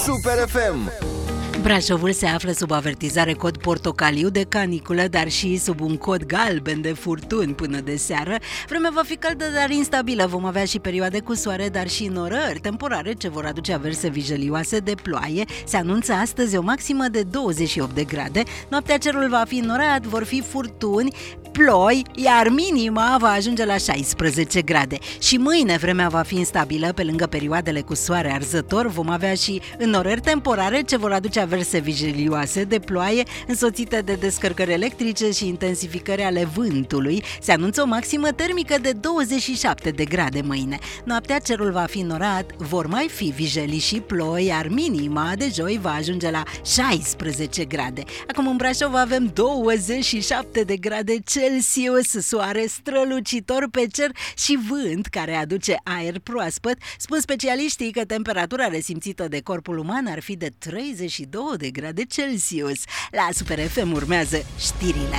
Super FM. Brașovul se află sub avertizare cod portocaliu de caniculă, dar și sub un cod galben de furtuni până de seară. Vremea va fi caldă, dar instabilă. Vom avea și perioade cu soare, dar și norări temporare ce vor aduce averse vijelioase de ploaie. Se anunță astăzi o maximă de 28 de grade. Noaptea cerul va fi înnorat, vor fi furtuni, ploi, iar minima va ajunge la 16 grade. Și mâine vremea va fi instabilă. Pe lângă perioadele cu soare arzător, vom avea și înnorări temporare ce vor aduce averse vijelioase de ploaie, însoțite de descărcări electrice și intensificări ale vântului. Se anunță o maximă termică de 27 de grade mâine. Noaptea cerul va fi înnorat, vor mai fi vijelii și ploi, iar minima de joi va ajunge la 16 grade. Acum în Brașov avem 27 de grade Celsius, soare strălucitor pe cer și vânt care aduce aer proaspăt. Spun specialiștii că temperatura resimțită de corpul uman ar fi de 32 de grade Celsius. La Super FM urmează știrile.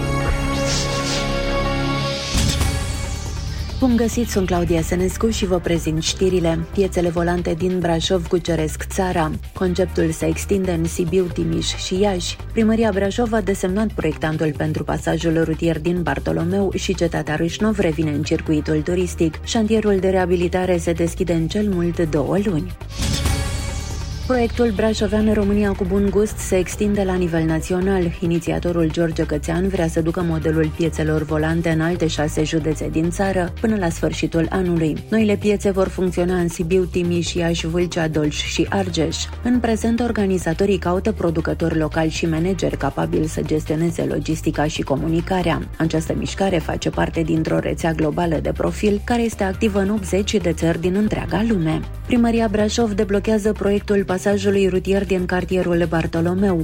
Bun găsit, sunt Claudia Senescu și vă prezint știrile. Piețele volante din Brașov cuceresc țara. Conceptul se extinde în Sibiu, Timiș și Iași. Primăria Brașov a desemnat proiectantul pentru pasajul rutier din Bartolomeu și cetatea Râșnov revine în circuitul turistic. Șantierul de reabilitare se deschide în cel mult 2 luni. Proiectul Brașovean România cu bun gust se extinde la nivel național. Inițiatorul George Cățean vrea să ducă modelul piețelor volante în alte 6 județe din țară până la sfârșitul anului. Noile piețe vor funcționa în Sibiu, Timiș, Iași, Vâlcea, Dolj și Argeș. În prezent, organizatorii caută producători locali și manageri capabili să gestioneze logistica și comunicarea. Această mișcare face parte dintr-o rețea globală de profil care este activă în 80 de țări din întreaga lume. Primăria Brașov deblochează proiectul pasajului rutier din cartierul Bartolomeu.